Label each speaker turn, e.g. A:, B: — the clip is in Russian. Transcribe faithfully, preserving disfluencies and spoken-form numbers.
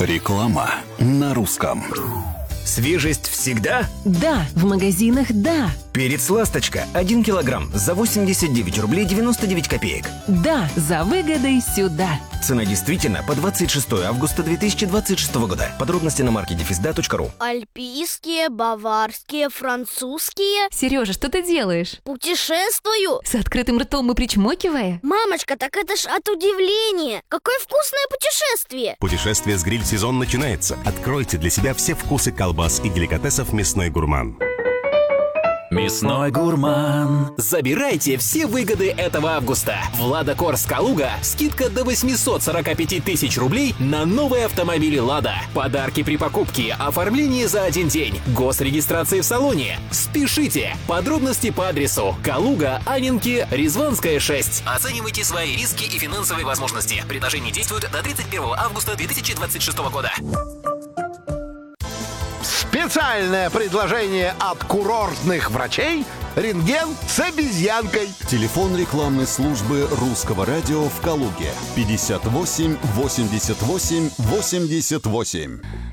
A: Реклама на русском.
B: Свежесть всегда?
C: Да, в магазинах да.
B: Перец «Ласточка» один килограмм за восемьдесят девять рублей девяносто девять копеек.
C: Да, за выгодой сюда.
B: Цена действительно по двадцать шестое августа две тысячи двадцать шестого года. Подробности на маркете дефисда точка ру.
D: Альпийские, баварские, французские.
C: Сережа, что ты делаешь?
D: Путешествую.
C: С открытым ртом и причмокивая?
D: Мамочка, так это ж от удивления. Какое вкусное путешествие.
E: Путешествие с гриль-сезон начинается. Откройте для себя все вкусы колбас и деликатесов «Мясной гурман».
F: Мясной гурман. Забирайте все выгоды этого августа. В Лада Корс Калуга скидка до восемьсот сорок пять тысяч рублей на новые автомобили Лада. Подарки при покупке, оформление за один день, госрегистрации в салоне. Спешите! Подробности по адресу Калуга, Анненки, Резванская, шесть. Оценивайте свои риски и финансовые возможности. Предложение действует до тридцать первого августа две тысячи двадцать шестого года.
G: Специальное предложение от курортных врачей «Рентген с обезьянкой».
A: Телефон рекламной службы Русского радио в Калуге пятьдесят восемь восемьдесят восемь восемьдесят восемь.